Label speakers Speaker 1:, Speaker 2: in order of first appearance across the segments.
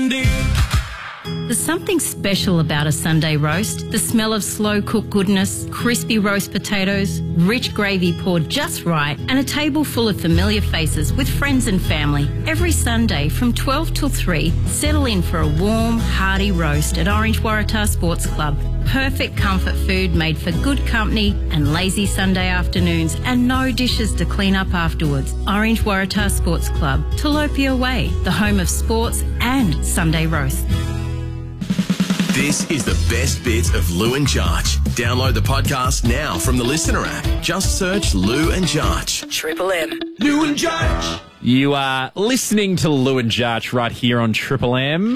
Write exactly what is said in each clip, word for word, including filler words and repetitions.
Speaker 1: There's something special about a Sunday roast. The smell of slow-cooked goodness, crispy roast potatoes, rich gravy poured just right, and a table full of familiar faces with friends and family. Every Sunday from twelve till three, settle in for a warm, hearty roast at Orange Waratah Sports Club. Perfect comfort food made for good company and lazy Sunday afternoons, and no dishes to clean up afterwards. Orange Waratah Sports Club, Tilapia Way, the home of sports and Sunday roast.
Speaker 2: This is the best bits of Lou and Jarch. Download the podcast now from the Listener app. Just search Lou and Jarch.
Speaker 3: Triple M.
Speaker 2: Lou and Jarch.
Speaker 4: You are listening to Lou and Jarch right here on Triple M.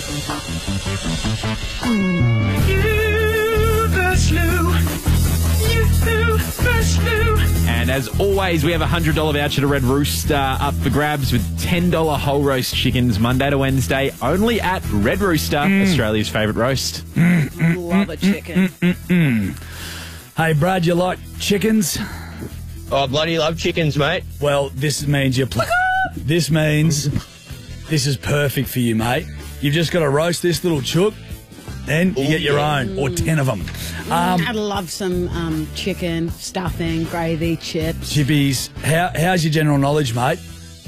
Speaker 4: And as always, we have a one hundred dollars voucher to Red Rooster up for grabs with ten dollars whole roast chickens Monday to Wednesday, only at Red Rooster, mm. Australia's favourite roast.
Speaker 3: Mm, mm, Love a chicken.
Speaker 5: Mm, mm, mm. Hey, Brad, you like chickens?
Speaker 6: Oh, bloody love chickens, mate.
Speaker 5: Well, this means you're... Pl- this means this is perfect for you, mate. You've just got to roast this little chook, then you Ooh, get your yeah. own, or ten of them. Um,
Speaker 3: I'd love some um, chicken, stuffing, gravy, chips.
Speaker 5: Chippies. How, how's your general knowledge, mate?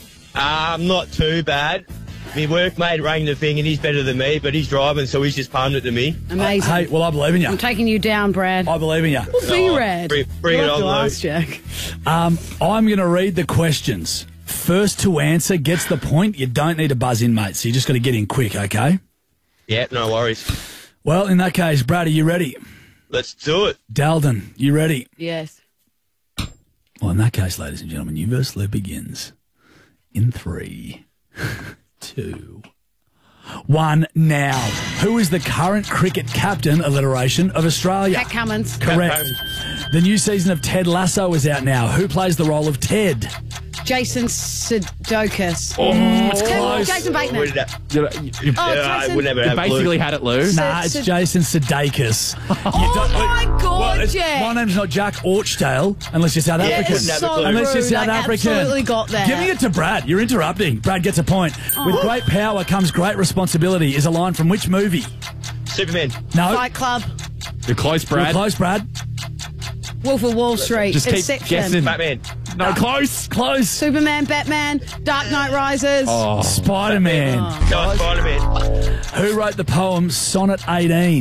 Speaker 6: Um, not too bad. My workmate rang the thing and he's better than me, but he's driving, so he's just palmed it to me.
Speaker 3: Amazing.
Speaker 5: Uh, hey, well, I believe in you.
Speaker 3: I'm taking you down, Brad.
Speaker 5: I believe in you.
Speaker 3: We'll be
Speaker 6: oh,
Speaker 3: Red.
Speaker 6: Bring, bring it on, Lou.
Speaker 3: Jack.
Speaker 5: Um, I'm going to read the questions. First to answer gets the point. You don't need to buzz in, mate, so you just got to get in quick, okay?
Speaker 6: Yeah, no worries.
Speaker 5: Well, in that case, Brad, are you ready?
Speaker 6: Let's do it.
Speaker 5: Dalton, you ready?
Speaker 3: Yes.
Speaker 5: Well, in that case, ladies and gentlemen, you versus Lou begins in three, two, one, now. Who is the current cricket captain alliteration of Australia?
Speaker 3: Pat Cummins.
Speaker 5: Correct.
Speaker 6: Pat Cummins.
Speaker 5: The new season of Ted Lasso is out now. Who plays the role of Ted?
Speaker 3: Jason Sudeikis.
Speaker 5: Oh, it's close.
Speaker 3: Jason Bateman.
Speaker 6: Where did that?
Speaker 4: You, you,
Speaker 3: Oh,
Speaker 6: Yeah, I
Speaker 3: Jason-
Speaker 6: would never
Speaker 4: you
Speaker 6: have
Speaker 4: basically
Speaker 6: Blue.
Speaker 4: had it, Lou.
Speaker 5: Nah, it's
Speaker 3: Sud-
Speaker 5: Jason Sudeikis.
Speaker 3: Oh, my God,
Speaker 5: well, it's-
Speaker 3: Jack.
Speaker 5: My name's not Jack Orchdale, unless you're South
Speaker 6: Yeah,
Speaker 5: African.
Speaker 6: wouldn't have a
Speaker 3: so
Speaker 6: clue.
Speaker 5: Unless you're
Speaker 3: rude.
Speaker 5: South
Speaker 3: I
Speaker 5: African.
Speaker 3: absolutely got that.
Speaker 5: Giving it to Brad. You're interrupting. Brad gets a point. With great power comes great responsibility is a line from which movie?
Speaker 6: Superman.
Speaker 5: No.
Speaker 3: Fight Club.
Speaker 4: You're close,
Speaker 5: You're
Speaker 4: Brad.
Speaker 5: close, Brad.
Speaker 3: Wolf of Wall Street.
Speaker 4: Just keep
Speaker 3: Inception.
Speaker 4: guessing.
Speaker 6: Batman.
Speaker 4: No, close.
Speaker 5: Close.
Speaker 3: Superman, Batman, Dark Knight Rises.
Speaker 4: Oh,
Speaker 5: Spider-Man.
Speaker 6: Go Spider-Man.
Speaker 5: Who wrote the poem Sonnet eighteen?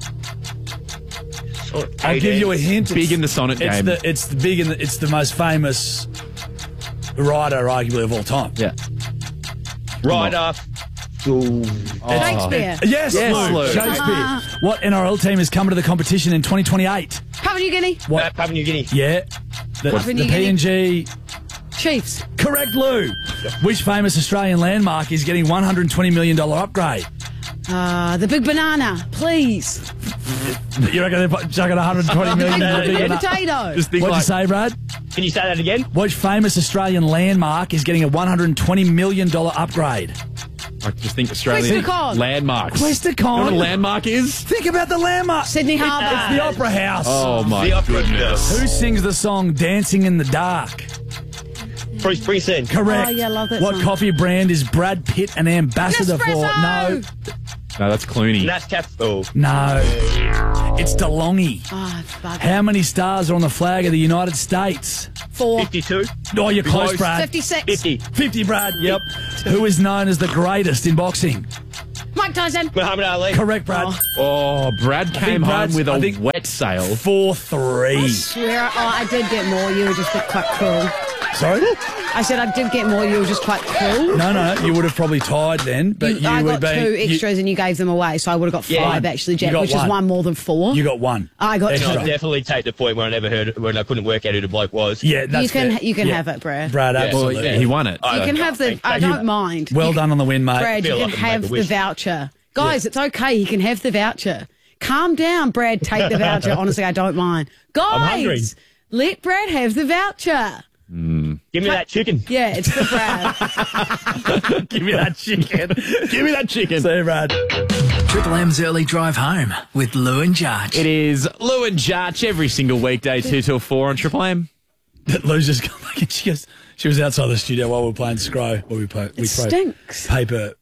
Speaker 6: Oh,
Speaker 5: I'll give you a hint.
Speaker 4: Big
Speaker 5: It's-
Speaker 4: in the sonnet
Speaker 5: it's
Speaker 4: game.
Speaker 5: The, it's the big in the, it's the most famous writer, arguably, of all time.
Speaker 4: Yeah.
Speaker 6: Right up. Ooh.
Speaker 3: Shakespeare.
Speaker 5: Yes,
Speaker 4: Yes,
Speaker 5: Lou.
Speaker 4: Lou.
Speaker 5: Shakespeare. What N R L team is coming to the competition in twenty twenty-eight?
Speaker 3: Papua New Guinea.
Speaker 5: What?
Speaker 6: Papua New Guinea.
Speaker 5: Yeah. The,
Speaker 3: Papua
Speaker 5: the
Speaker 3: New
Speaker 5: P N G.
Speaker 3: Chiefs.
Speaker 5: Correct, Lou. Which famous Australian landmark is getting one hundred twenty million dollars upgrade?
Speaker 3: Uh, the Big Banana, please.
Speaker 5: You reckon they're chucking one hundred twenty million dollars?
Speaker 3: The
Speaker 5: Big
Speaker 3: big
Speaker 5: banana?
Speaker 3: potato.
Speaker 4: Just think
Speaker 5: What'd you
Speaker 4: like,
Speaker 5: say, Brad?
Speaker 6: Can you say that again?
Speaker 5: Which famous Australian landmark is getting a one hundred twenty million dollars upgrade?
Speaker 4: I just think Australian
Speaker 3: Questacon.
Speaker 4: landmarks.
Speaker 5: Questacon.
Speaker 4: You know what a landmark is?
Speaker 5: Think about the landmark.
Speaker 3: Sydney Harbour.
Speaker 5: It's the Opera House.
Speaker 4: Oh, my
Speaker 6: The Opera
Speaker 4: goodness.
Speaker 6: House.
Speaker 5: Who sings the song Dancing in the Dark?
Speaker 6: Bruce Springsteen.
Speaker 5: Correct.
Speaker 3: Oh, yeah, I love that
Speaker 5: What
Speaker 3: song.
Speaker 5: coffee brand is Brad Pitt an ambassador for?
Speaker 3: Nespresso.
Speaker 5: No.
Speaker 4: No, that's Clooney.
Speaker 6: Nascaf. Oh.
Speaker 5: No. It's DeLonghi.
Speaker 3: Oh, fuck.
Speaker 5: How many stars are on the flag of the United States?
Speaker 3: Four.
Speaker 6: fifty-two.
Speaker 5: Oh, you're close,
Speaker 4: Close.
Speaker 5: Brad.
Speaker 3: fifty-six.
Speaker 6: fifty.
Speaker 5: fifty, Brad. Yep. Who is known as the greatest in boxing?
Speaker 3: Mike Tyson.
Speaker 6: Muhammad Ali.
Speaker 5: Correct, Brad.
Speaker 4: Oh, Brad came home
Speaker 5: Brad's-
Speaker 4: with
Speaker 5: I
Speaker 4: a
Speaker 5: think-
Speaker 4: wet sail.
Speaker 5: four three.
Speaker 3: Swear, oh, I did get more. You were just quite cruel.
Speaker 5: Sorry?
Speaker 3: I said I did get more. You were just quite cruel.
Speaker 5: No, no, you would have probably tied then, but you,
Speaker 3: You- I
Speaker 5: would
Speaker 3: got
Speaker 5: be.
Speaker 3: two
Speaker 5: you-
Speaker 3: extras and you gave them away, so I would have got
Speaker 6: Yeah.
Speaker 3: five actually,
Speaker 5: You
Speaker 3: Jack,
Speaker 5: got
Speaker 3: which is
Speaker 5: one.
Speaker 3: one more than four.
Speaker 5: You got one.
Speaker 3: I got
Speaker 5: Extra.
Speaker 6: I'll
Speaker 3: two.
Speaker 6: definitely take the point when I never heard when I couldn't work out who the bloke was.
Speaker 5: Yeah, that's
Speaker 3: You can
Speaker 5: fair.
Speaker 3: you can
Speaker 5: Yeah.
Speaker 3: have it, Brad.
Speaker 5: Brad,
Speaker 6: Yeah.
Speaker 4: Well,
Speaker 5: absolutely.
Speaker 4: yeah, he won it.
Speaker 3: You can have the. I
Speaker 6: Thank you.
Speaker 3: don't mind.
Speaker 5: Well
Speaker 3: You-
Speaker 5: done on the win, mate.
Speaker 3: Brad. You
Speaker 6: Feel
Speaker 3: can
Speaker 6: like I can make
Speaker 3: have
Speaker 6: a
Speaker 3: the
Speaker 6: wish.
Speaker 3: voucher, guys. It's okay. You can have the voucher. Calm down, Brad. Take the voucher. Honestly, I don't mind.
Speaker 6: hungry.
Speaker 3: Guys, let Brad have the voucher.
Speaker 6: Give me that chicken.
Speaker 3: Yeah, it's for Brad.
Speaker 5: Give me that chicken.
Speaker 4: Give me that chicken.
Speaker 5: See you, Brad.
Speaker 7: Triple M's early drive home with Lou and Jarch.
Speaker 4: It is Lou and Jarch every single weekday, two till four on Triple M.
Speaker 5: Lou's just come back and she goes, she was outside the studio while we were playing Scro. While we play, we
Speaker 3: It
Speaker 5: throw
Speaker 3: stinks.
Speaker 5: paper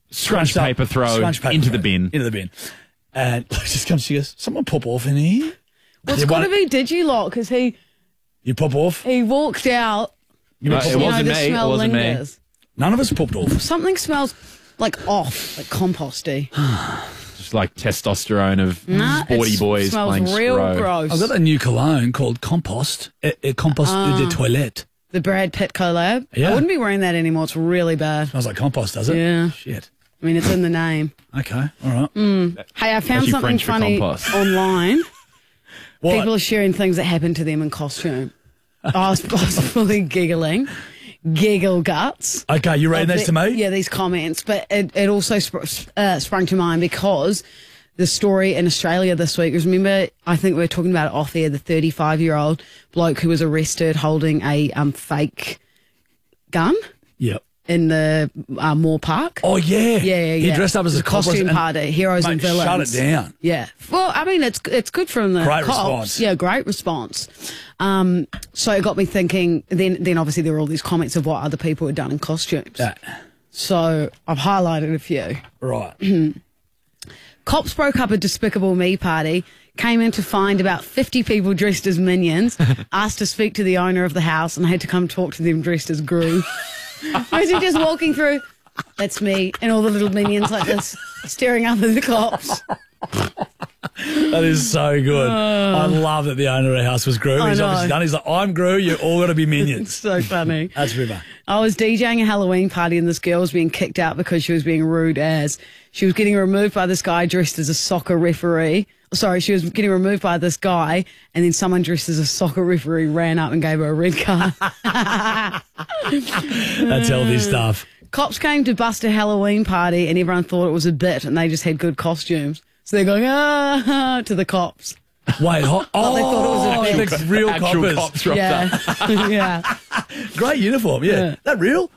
Speaker 4: scrunch
Speaker 5: up,
Speaker 4: paper throw
Speaker 5: scrunch paper
Speaker 4: into
Speaker 5: throw,
Speaker 4: the bin.
Speaker 5: Into the bin. And she just comes, she goes, someone pop off in here.
Speaker 3: Well, it's
Speaker 5: Yeah,
Speaker 3: got to
Speaker 5: one-
Speaker 3: be Digilot because he,
Speaker 5: You pop off.
Speaker 3: he walked out.
Speaker 5: You
Speaker 4: No,
Speaker 5: pop
Speaker 4: it
Speaker 5: off.
Speaker 3: You know,
Speaker 4: wasn't
Speaker 3: the
Speaker 4: me. It
Speaker 3: smell
Speaker 4: wasn't me.
Speaker 3: lingers.
Speaker 5: None of us popped off.
Speaker 3: Something smells like off, like composty.
Speaker 4: Just like testosterone of
Speaker 3: Nah,
Speaker 4: sporty
Speaker 3: it
Speaker 4: boys
Speaker 3: smells
Speaker 4: playing
Speaker 3: real
Speaker 4: Scro.
Speaker 3: gross.
Speaker 5: I've got a new cologne called Compost. A, a Compost
Speaker 3: Ah.
Speaker 5: de Toilette.
Speaker 3: The Brad Pitt collab.
Speaker 5: Yeah.
Speaker 3: I wouldn't be wearing that anymore. It's really bad.
Speaker 5: Smells like compost, does it?
Speaker 3: Yeah.
Speaker 5: Shit.
Speaker 3: I mean, it's in the name.
Speaker 5: Okay, all right.
Speaker 3: Hey, I found
Speaker 4: Actually
Speaker 3: something
Speaker 4: French for
Speaker 3: funny
Speaker 4: compost.
Speaker 3: online.
Speaker 5: What?
Speaker 3: People are sharing things that happened to them in costume. I was, I was fully giggling. Giggle guts.
Speaker 5: Okay, you reading
Speaker 3: of
Speaker 5: these
Speaker 3: the-
Speaker 5: to me?
Speaker 3: Yeah, these comments. But it, it also sp- uh, sprung to mind because the story in Australia this week was, remember, I think we were talking about it off air, the thirty-five-year-old bloke who was arrested holding a um, fake gun
Speaker 5: Yep.
Speaker 3: in the uh, Moore Park.
Speaker 5: Oh, yeah.
Speaker 3: Yeah, yeah,
Speaker 5: He
Speaker 3: yeah.
Speaker 5: dressed up as
Speaker 3: The
Speaker 5: a cop
Speaker 3: costume
Speaker 5: and-
Speaker 3: party, heroes
Speaker 5: Mate,
Speaker 3: and villains.
Speaker 5: shut it down.
Speaker 3: Yeah. Well, I mean, it's it's good from the
Speaker 5: Great
Speaker 3: cops.
Speaker 5: response.
Speaker 3: Yeah, great response. Um, so it got me thinking. Then, then obviously there were all these comments of what other people had done in costumes.
Speaker 5: Yeah.
Speaker 3: So I've highlighted a few.
Speaker 5: Right.
Speaker 3: Cops broke up a Despicable Me party, came in to find about fifty people dressed as minions, asked to speak to the owner of the house, and had to come talk to them dressed as Gru. Imagine just walking through, that's me, and all the little minions like this, staring up at the cops.
Speaker 5: That is so good. I love that the owner of the house was Gru.
Speaker 3: I
Speaker 5: He's
Speaker 3: know.
Speaker 5: obviously done. He's like, I'm Gru, you all got to be minions.
Speaker 3: So funny.
Speaker 5: That's River.
Speaker 3: I was DJing a Halloween party and this girl was being kicked out because she was being rude as she was getting removed by this guy dressed as a soccer referee. Sorry, she was getting removed by this guy and then someone dressed as a soccer referee ran up and gave her a red card.
Speaker 5: That's healthy stuff.
Speaker 3: Cops came to bust a Halloween party and everyone thought it was a bit and they just had good costumes. So they're going, ah, to the cops.
Speaker 5: Wait, ho- oh,
Speaker 3: they thought it was a bit.
Speaker 5: like real
Speaker 4: Actual
Speaker 5: coppers.
Speaker 4: cops rocked up.
Speaker 3: Yeah. yeah.
Speaker 5: Great uniform, yeah.
Speaker 3: Yeah.
Speaker 5: That real?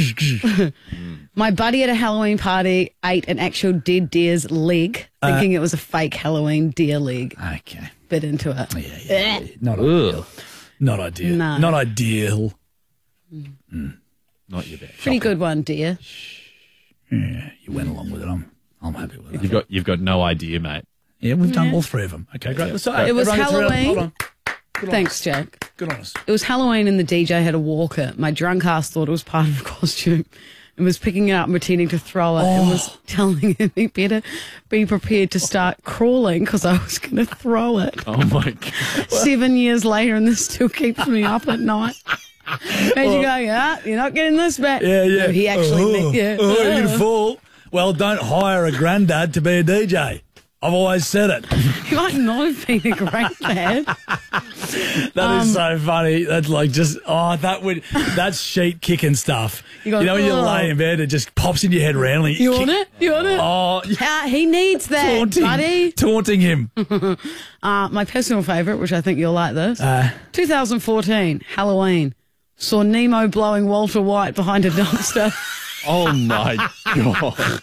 Speaker 3: My buddy at a Halloween party ate an actual dead deer's leg, thinking it was a fake Halloween deer leg.
Speaker 5: Okay.
Speaker 3: Bit into it.
Speaker 5: Yeah, yeah, yeah. Not
Speaker 4: Ugh.
Speaker 5: ideal. Not ideal.
Speaker 3: No.
Speaker 5: Not ideal.
Speaker 4: Not your best.
Speaker 3: Pretty good one, dear.
Speaker 5: Yeah, you went along with it. I'm, I'm happy with it.
Speaker 4: You've got you've got no idea, mate.
Speaker 5: Yeah, we've done all three of them. Okay, great. So,
Speaker 3: It was
Speaker 5: everyone gets around-
Speaker 3: Halloween.
Speaker 5: Hold on. Good on
Speaker 3: Thanks,
Speaker 5: us.
Speaker 3: Jack.
Speaker 5: Good on us.
Speaker 3: It was Halloween and the D J had a walker. My drunk ass thought it was part of a costume and was picking it up and pretending to throw it and was telling him he better be prepared to start crawling because I was going to throw it.
Speaker 4: Oh my god.
Speaker 3: Seven years later and this still keeps me up at night. Imagine going, ah, you're not getting this back.
Speaker 5: Yeah, yeah.
Speaker 3: No, he actually,
Speaker 5: oh,
Speaker 3: meant, yeah.
Speaker 5: Oh, you're going to fall. Well, don't hire a granddad to be a D J. I've always said it.
Speaker 3: He might not have been a great dad.
Speaker 5: That
Speaker 3: Um,
Speaker 5: is so funny. That's like just, oh, that would, that's sheet kicking stuff.
Speaker 3: You
Speaker 5: You,
Speaker 3: go,
Speaker 5: know, when you
Speaker 3: "Oh."
Speaker 5: lay in bed, it just pops in your head randomly.
Speaker 3: You want it? You want it?
Speaker 5: Oh,
Speaker 3: Uh, he needs that,
Speaker 5: taunting,
Speaker 3: buddy.
Speaker 5: taunting him.
Speaker 3: Uh, my personal favourite, which I think you'll like this,
Speaker 5: Uh,
Speaker 3: twenty fourteen, Halloween. Saw Nemo blowing Walter White behind a dumpster.
Speaker 4: Oh my god.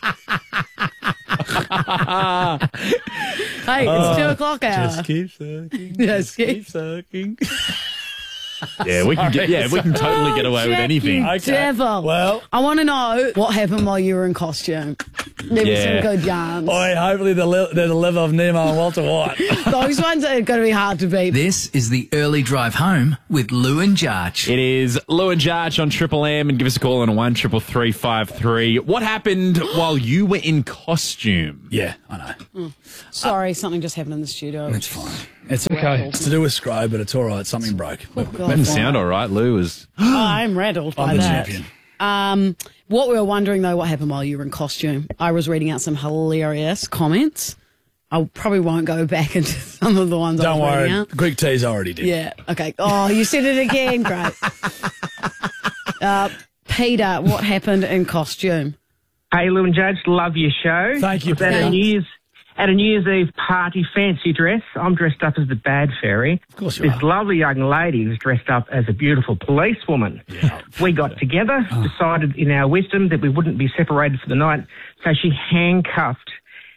Speaker 3: Hey, it's two o'clock hour.
Speaker 5: just keep sucking.
Speaker 3: Yes, keep-
Speaker 5: sucking.
Speaker 4: Yeah, we can get yeah, we can totally get away with
Speaker 3: Jack,
Speaker 4: anything.
Speaker 3: you devil.
Speaker 5: Well,
Speaker 3: I want to know what happened while you were in costume. There were
Speaker 4: Yeah.
Speaker 3: some good yarns.
Speaker 5: boy, hopefully the, li- they're the liver of Nemo and Walter White.
Speaker 3: Those ones are going to be hard to beat.
Speaker 7: This is the early drive home with Lou and Jarch.
Speaker 4: It is Lou and Jarch on Triple M, and give us a call on one triple three five three. What happened while you were in costume?
Speaker 5: Yeah, I know.
Speaker 3: Sorry, something just happened in the studio.
Speaker 5: It's fine. It's okay. It's to do with Scro, but it's all right. Something broke.
Speaker 3: God,
Speaker 4: Didn't sound all right. Lou was.
Speaker 3: I'm rattled by
Speaker 5: I'm the
Speaker 3: that.
Speaker 5: champion.
Speaker 3: Um, what we were wondering though, what happened while you were in costume? I was reading out some hilarious comments. I probably won't go back into some of the ones I
Speaker 5: Don't
Speaker 3: was reading
Speaker 5: worry.
Speaker 3: out.
Speaker 5: Greek teas already did.
Speaker 3: Yeah. Okay. Oh, you said it again. Great. Uh, Peter, what happened in costume?
Speaker 8: Hey, Lou and Judge, love your show.
Speaker 5: Thank you,
Speaker 8: At a
Speaker 5: Peter.
Speaker 8: New Year's, at a New Year's Eve party fancy dress, I'm dressed up as the bad fairy.
Speaker 5: Of course you
Speaker 8: This
Speaker 5: are.
Speaker 8: lovely young lady was dressed up as a beautiful policewoman.
Speaker 5: Yeah.
Speaker 8: We got together, decided in our wisdom that we wouldn't be separated for the night, so she handcuffed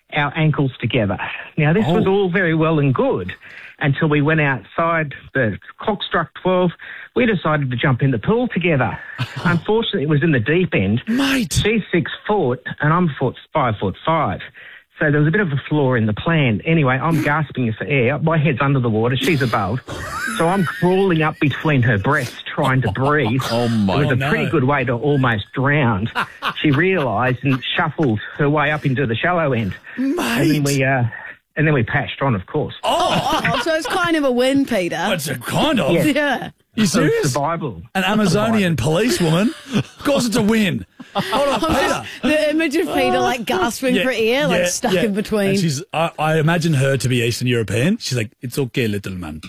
Speaker 8: our ankles together. Now, this
Speaker 5: Oh.
Speaker 8: was all very well and good until we went outside. The clock struck twelve. We decided to jump in the pool together. Unfortunately, it was in the deep end.
Speaker 5: Mate.
Speaker 8: She's six foot and I'm foot, five foot five. So there was a bit of a flaw in the plan. Anyway, I'm gasping for air. My head's under the water. She's above. So I'm crawling up between her breasts trying to breathe.
Speaker 4: Oh, my.
Speaker 8: It was a
Speaker 5: Oh, no.
Speaker 8: pretty good way to almost drown. She realised and shuffled her way up into the shallow end. And then we, uh, and then we patched on, of course.
Speaker 3: Oh, so it's kind of a win, Peter.
Speaker 5: That's a kind of.
Speaker 8: Yeah.
Speaker 3: Yeah.
Speaker 5: You
Speaker 8: So
Speaker 5: serious?
Speaker 8: survival.
Speaker 5: An Amazonian policewoman? Of course it's a win. Hold on, Peter.
Speaker 3: The image of Peter like gasping for air, like
Speaker 5: yeah,
Speaker 3: stuck
Speaker 5: yeah.
Speaker 3: in between.
Speaker 5: And she's, I, I imagine her to be Eastern European. She's like, it's okay, little man.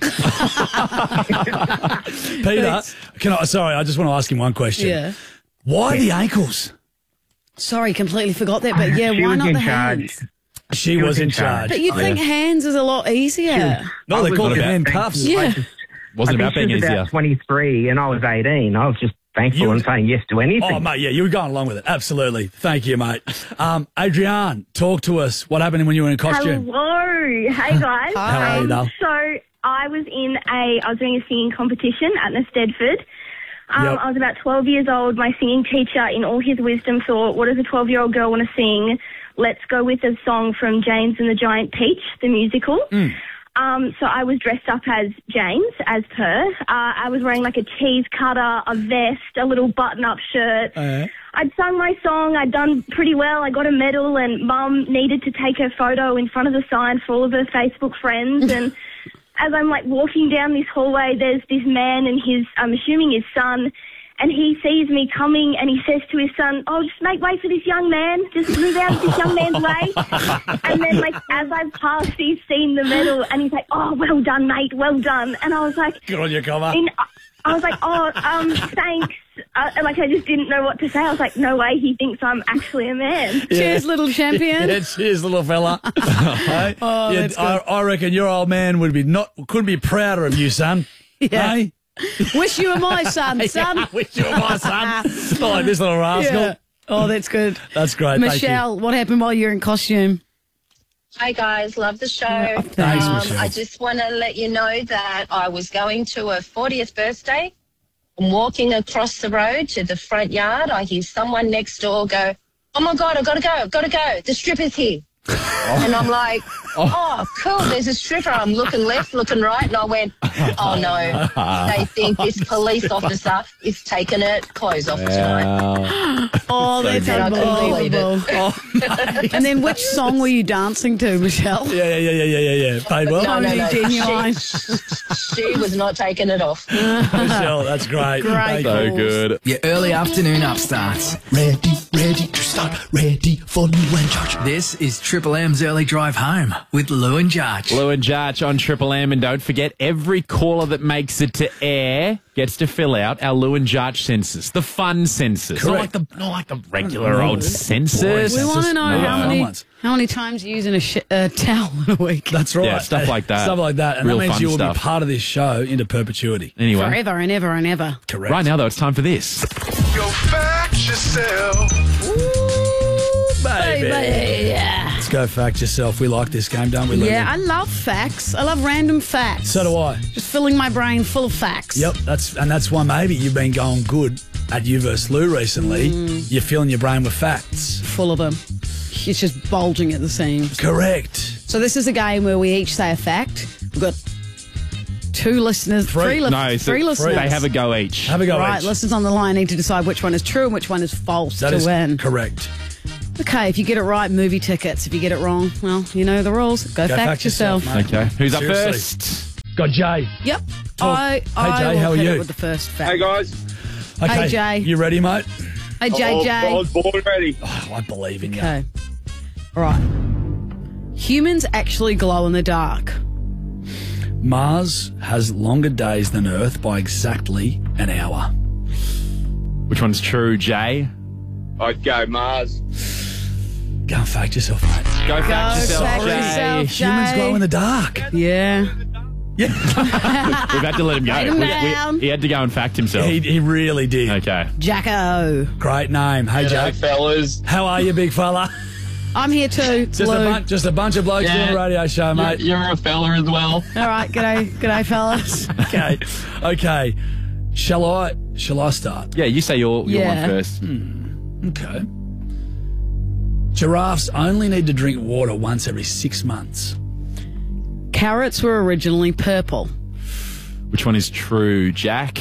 Speaker 5: Peter, can I, sorry, I just want to ask him one question.
Speaker 3: Yeah.
Speaker 5: Why the ankles?
Speaker 3: Sorry, completely forgot that, but yeah,
Speaker 8: She
Speaker 3: why
Speaker 8: was
Speaker 3: not
Speaker 8: in
Speaker 3: the
Speaker 8: charge.
Speaker 3: hands?
Speaker 5: She was in charge.
Speaker 3: But you'd think hands is a lot easier.
Speaker 5: No,
Speaker 8: I
Speaker 5: they
Speaker 8: was
Speaker 5: call it
Speaker 8: about
Speaker 5: hand
Speaker 8: thankful.
Speaker 5: cuffs.
Speaker 3: Yeah.
Speaker 8: I just-
Speaker 4: Wasn't
Speaker 8: I
Speaker 4: about
Speaker 8: think
Speaker 4: being
Speaker 8: she was
Speaker 4: easier.
Speaker 8: about twenty-three and I was eighteen. I was just thankful
Speaker 5: You-
Speaker 8: and saying yes to anything.
Speaker 5: Oh, mate, yeah, you were going along with it. Absolutely. Thank you, mate. Um, Adrienne, talk to us. What happened when you were in costume?
Speaker 9: Hello. Hey, guys.
Speaker 5: How are you,
Speaker 9: Um,
Speaker 5: Dale?
Speaker 9: So I was in a, I was doing a singing competition at Nestedford. Um,
Speaker 5: Yep.
Speaker 9: I was about twelve years old. My singing teacher, in all his wisdom, thought, what does a twelve-year-old girl want to sing? Let's go with a song from James and the Giant Peach, the musical.
Speaker 5: Mm.
Speaker 9: Um, so I was dressed up as James, as per. Uh, I was wearing like a cheese cutter, a vest, a little button-up shirt.
Speaker 5: Uh,
Speaker 9: I'd sung my song. I'd done pretty well. I got a medal, and Mum needed to take her photo in front of the sign for all of her Facebook friends. And as I'm like walking down this hallway, there's this man and his, I'm assuming his son, and he sees me coming and he says to his son, "Oh, just make way for this young man. Just move out of this young man's way." And then, like, as I've passed, he's seen the medal and he's like, "Oh, well done, mate. Well done." And I was like,
Speaker 5: Good on your cover.
Speaker 9: in, I was like, "Oh, um, thanks." Uh, like, I just didn't know what to say. I was like, no way, he thinks I'm actually a man.
Speaker 3: Cheers, little champion.
Speaker 5: Yeah, cheers, little fella. Hey?
Speaker 3: Oh,
Speaker 5: Yeah,
Speaker 3: that's
Speaker 5: I,
Speaker 3: good.
Speaker 5: I reckon your old man would be not couldn't be prouder of you, son.
Speaker 3: Yeah.
Speaker 5: Hey?
Speaker 3: Wish you were my son, son.
Speaker 5: I wish you were my son. Not like this little rascal.
Speaker 3: Yeah. Oh, that's good.
Speaker 5: That's great.
Speaker 3: Michelle, what happened while you're in costume?
Speaker 10: Hi guys, love the show.
Speaker 3: Oh, thanks,
Speaker 10: um,
Speaker 5: Michelle.
Speaker 10: I just want to let you know that I was going to a fortieth birthday. I'm walking across the road to the front yard. I hear someone next door go, "Oh my God, I gotta go, I've gotta go. The stripper's here." And I'm like, "Oh, cool, there's a stripper." I'm looking left, looking right, and I went, "Oh no, they think this police officer is taking her clothes off tonight."
Speaker 3: Oh, that's
Speaker 10: good. I couldn't believe it.
Speaker 3: unbelievable. And then which song were you dancing to, Michelle?
Speaker 5: Yeah, yeah, yeah, yeah, yeah, yeah, yeah. Paid well.
Speaker 10: No, no, no.
Speaker 3: Genuine.
Speaker 10: She, she was not taking it off.
Speaker 5: Michelle, that's great.
Speaker 3: Great.
Speaker 5: Thank
Speaker 4: So
Speaker 5: you.
Speaker 4: good.
Speaker 7: Your early afternoon upstarts.
Speaker 11: Ready, ready to start, ready for Lou and George.
Speaker 7: This is Triple M's Early Drive Home with Lou and Jarch.
Speaker 4: Lou and Jarch on Triple M, and don't forget, every caller that makes it to air gets to fill out our Lou and Jarch census, the fun census, not like
Speaker 5: Correct.
Speaker 4: the not like the regular old census.
Speaker 3: We want to know
Speaker 5: No,
Speaker 3: how
Speaker 5: fun
Speaker 3: many
Speaker 5: ones.
Speaker 3: how many times you're using a sh- uh, towel in a week.
Speaker 5: That's right.
Speaker 4: Yeah, stuff like that.
Speaker 5: Stuff like that. And
Speaker 4: Real
Speaker 5: that means
Speaker 4: fun
Speaker 5: you will
Speaker 4: stuff.
Speaker 5: be part of this show into perpetuity.
Speaker 4: Anyway,
Speaker 3: Forever and ever and ever.
Speaker 5: Correct.
Speaker 4: right now though, it's time for this.
Speaker 11: Go fact yourself.
Speaker 5: baby.
Speaker 3: Baby, yeah.
Speaker 5: Let's go fact yourself. We like this game, don't we, Lou?
Speaker 3: Yeah, I love facts. I love random facts.
Speaker 5: So do I.
Speaker 3: Just filling my brain full of facts.
Speaker 5: Yep, that's and that's why maybe you've been going good at You versus Lou recently.
Speaker 3: Mm.
Speaker 5: You're filling your brain with facts.
Speaker 3: Full of them. It's just bulging at the seams.
Speaker 5: Correct.
Speaker 3: So this is a game where we each say a fact. We've got two listeners,
Speaker 5: Three.
Speaker 3: three, li-
Speaker 4: No, so
Speaker 3: three listeners.
Speaker 4: they have a go each.
Speaker 5: Have a go
Speaker 3: Right,
Speaker 5: each.
Speaker 3: listeners on the line need to decide which one is true and which one is false
Speaker 5: That
Speaker 3: to
Speaker 5: is
Speaker 3: win.
Speaker 5: correct.
Speaker 3: Okay, if you get it right, movie tickets. If you get it wrong, well, you know the rules. Go,
Speaker 5: Go
Speaker 3: fact, yourself.
Speaker 5: mate.
Speaker 4: Okay, who's up
Speaker 5: Seriously.
Speaker 4: first?
Speaker 5: Got Jay.
Speaker 3: Yep.
Speaker 5: Talk.
Speaker 3: I,
Speaker 5: Hey,
Speaker 3: I
Speaker 5: Jay,
Speaker 3: will
Speaker 5: how are
Speaker 3: hit
Speaker 5: you?
Speaker 3: it with the first fact.
Speaker 6: Hey guys,
Speaker 5: Okay,
Speaker 3: Hey, Jay.
Speaker 5: You ready, mate?
Speaker 3: Hey, J
Speaker 6: I
Speaker 3: J.
Speaker 6: was born ready.
Speaker 5: Oh, I believe in you.
Speaker 3: Okay. All right. Humans actually glow in the dark.
Speaker 5: Mars has longer days than Earth by exactly an hour.
Speaker 4: Which one's true, Jay?
Speaker 6: I'd go Mars.
Speaker 5: Go and fact yourself, mate.
Speaker 4: Go fact
Speaker 3: Go
Speaker 4: yourself,
Speaker 3: fact
Speaker 4: Jay.
Speaker 3: yourself, Jay.
Speaker 5: Humans glow in the dark.
Speaker 3: Yeah.
Speaker 4: We've had to let him go.
Speaker 3: Write him
Speaker 4: We- we-
Speaker 3: down.
Speaker 4: he had to go and fact himself.
Speaker 5: He, he really did.
Speaker 4: Okay.
Speaker 3: Jacko.
Speaker 5: Great name. Hey,
Speaker 6: G'day,
Speaker 5: Jack.
Speaker 6: fellas.
Speaker 5: How are you, big fella?
Speaker 3: I'm here too.
Speaker 5: Just a,
Speaker 3: Lou.
Speaker 5: bun- just a bunch of blokes
Speaker 12: Yeah.
Speaker 5: doing a radio show, mate.
Speaker 12: You're, you're a fella as well.
Speaker 3: All right, g'day, g'day, fellas.
Speaker 5: Okay, okay. Shall I? Shall I start?
Speaker 4: Yeah, you say your, your
Speaker 3: Yeah.
Speaker 4: one first.
Speaker 5: Okay. Giraffes only need to drink water once every six months.
Speaker 3: Carrots were originally purple.
Speaker 4: Which one is true, Jack?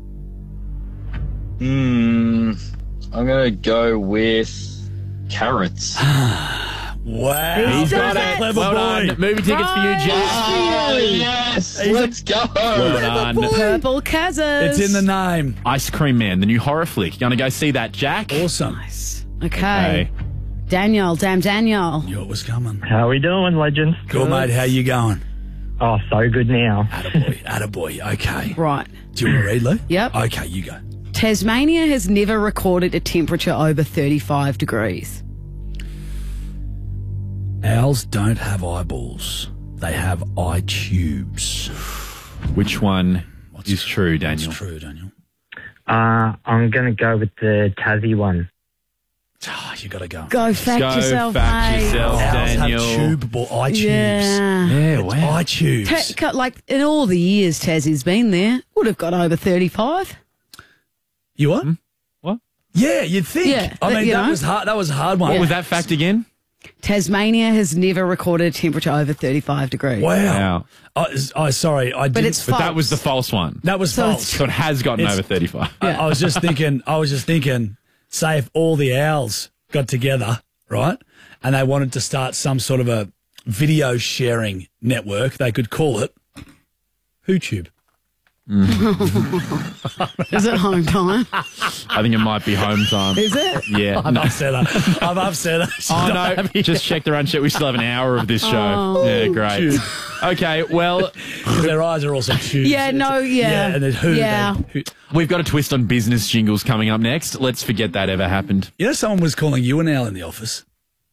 Speaker 12: Hmm. I'm going to go with carrots.
Speaker 5: Wow.
Speaker 3: He's got it.
Speaker 5: Clever
Speaker 4: Well
Speaker 5: boy.
Speaker 4: done. Movie tickets for you, Jack.
Speaker 12: Oh, yes. Let's go.
Speaker 4: Well done.
Speaker 3: Purple cousins.
Speaker 5: It's in the name.
Speaker 4: Ice Cream Man, the new horror flick. Gonna go see that, Jack?
Speaker 5: Awesome.
Speaker 3: Okay.
Speaker 4: Okay.
Speaker 3: Daniel, damn Daniel.
Speaker 5: Knew it was coming.
Speaker 8: How we doing, legends?
Speaker 5: Cool, mate. How you going?
Speaker 8: Oh, so good now.
Speaker 5: Attaboy. Attaboy. Okay.
Speaker 3: Right.
Speaker 5: Do you want to read, Lou?
Speaker 3: Yep.
Speaker 5: Okay, you go.
Speaker 3: Tasmania has never recorded a temperature over thirty-five degrees.
Speaker 5: Owls don't have eyeballs. They have eye tubes.
Speaker 4: Which one is true, Daniel?
Speaker 5: It's true, Daniel.
Speaker 8: Uh, I'm going to go with the Tassie one.
Speaker 5: Oh, you got to go.
Speaker 3: Go fact
Speaker 4: Go
Speaker 3: yourself,
Speaker 4: fact
Speaker 3: mate.
Speaker 4: yourself,
Speaker 5: Owls
Speaker 4: Daniel.
Speaker 5: have tubeable eye tubes.
Speaker 3: Yeah.
Speaker 4: Yeah,
Speaker 5: It's
Speaker 4: wow.
Speaker 5: eye tubes.
Speaker 3: Ta- cut- like in all the years Tassie's been there, would have got over thirty-five.
Speaker 5: You what?
Speaker 4: What?
Speaker 5: Yeah, you'd think.
Speaker 3: Yeah,
Speaker 5: I
Speaker 3: that-
Speaker 5: mean,
Speaker 3: you
Speaker 5: that
Speaker 3: know.
Speaker 5: was hard. That was a hard one.
Speaker 4: What was that fact again?
Speaker 3: Tasmania has never recorded a temperature over thirty-five degrees.
Speaker 5: Wow.
Speaker 4: Wow.
Speaker 5: Oh, s- oh, sorry. I didn't.
Speaker 3: it's
Speaker 4: But that
Speaker 3: False.
Speaker 4: was the false one.
Speaker 5: that was
Speaker 3: So
Speaker 5: false.
Speaker 3: it's-
Speaker 4: So it has gotten
Speaker 5: It's-
Speaker 4: over thirty-five.
Speaker 5: I, I was just thinking. I was just thinking. Say if all the owls got together, right, and they wanted to start some sort of a video sharing network, they could call it HooTube.
Speaker 3: Is it home time?
Speaker 4: I think it might be home time.
Speaker 3: Is it?
Speaker 4: Yeah.
Speaker 5: I've
Speaker 4: No.
Speaker 5: upset her. I've upset her. She's
Speaker 4: Oh,
Speaker 5: not
Speaker 4: no.
Speaker 5: happy.
Speaker 4: Just check the run sheet. We still have an hour of this show.
Speaker 3: Oh.
Speaker 4: Yeah, great. Okay, well,
Speaker 5: Because their eyes are also tubes.
Speaker 3: Yeah, no, yeah.
Speaker 5: Yeah, and then who?
Speaker 3: Yeah.
Speaker 5: They, who
Speaker 4: we've got a twist on business jingles coming up next. Let's forget that ever happened.
Speaker 5: you know, someone was calling you an owl in the office.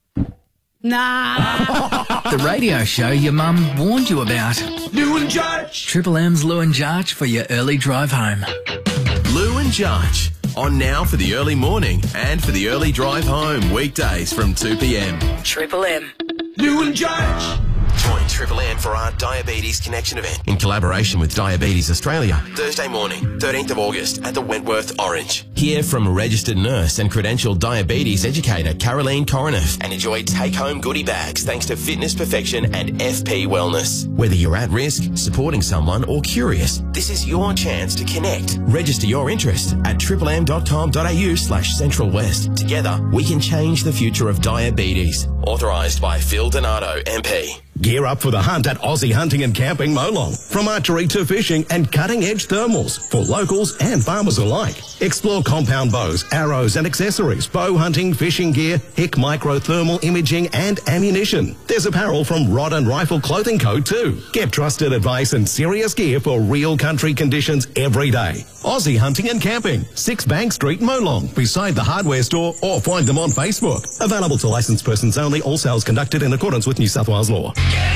Speaker 3: Nah.
Speaker 7: The radio show your mum warned you about.
Speaker 11: Lou and Judge.
Speaker 7: Triple M's Lou and Jarch for your early drive home.
Speaker 2: Lou and Judge. On now for the early morning and for the early drive home. Weekdays from two p.m.
Speaker 7: Triple M.
Speaker 11: Lou and Judge.
Speaker 2: Join Triple M for our Diabetes Connection event in collaboration with Diabetes Australia. Thursday morning, thirteenth of August at the Wentworth Orange. Hear from registered nurse and credentialed diabetes educator Caroline Coroneff and enjoy take-home goodie bags thanks to Fitness Perfection and F P Wellness. Whether you're at risk, supporting someone or curious, this is your chance to connect. Register your interest at triple m dot com dot a u slash central west. Together, we can change the future of diabetes. Authorised by Phil Donato, M P.
Speaker 13: Gear up for the hunt at Aussie Hunting and Camping Molong. From archery to fishing and cutting-edge thermals for locals and farmers alike. Explore compound bows, arrows and accessories, bow hunting, fishing gear, Hick micro thermal imaging and ammunition. There's apparel from Rod and Rifle Clothing Co too. Get trusted advice and serious gear for real country conditions every day. Aussie Hunting and Camping, six Bank Street, Molong, beside the hardware store, or find them on Facebook. Available to licensed persons only, all sales conducted in accordance with New South Wales law.